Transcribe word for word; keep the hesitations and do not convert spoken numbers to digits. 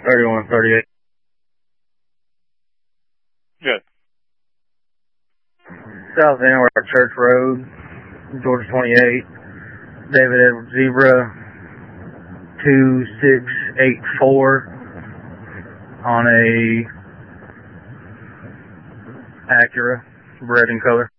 thirty-one thirty-eight. Good. South End, we're at Church Road, Georgia twenty-eight. David Edward Zebra, two six eight four on a Acura, red in color.